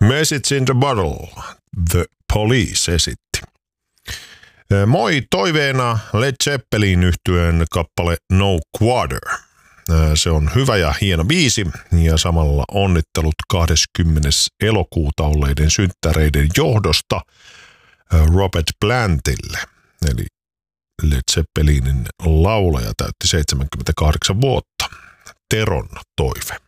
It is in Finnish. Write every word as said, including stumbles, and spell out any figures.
Message in the Bottle, The Police esitti. Moi, toiveena Led Zeppelin yhtyeen kappale No Quarter. Se on hyvä ja hieno biisi ja samalla onnittelut kahdeskymmenes elokuuta olleiden synttäreiden johdosta Robert Plantille. Eli Led Zeppelinin laulaja täytti seitsemänkymmentäkahdeksan vuotta. Teron toive.